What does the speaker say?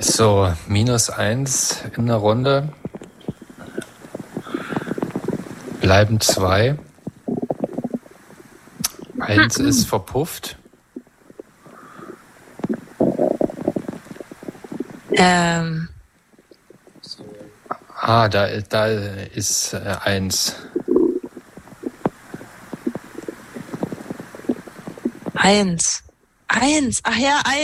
So, -1 in der Runde. Bleiben 2. 1 ist verpufft. Da ist 1. 1. Ach ja, 1.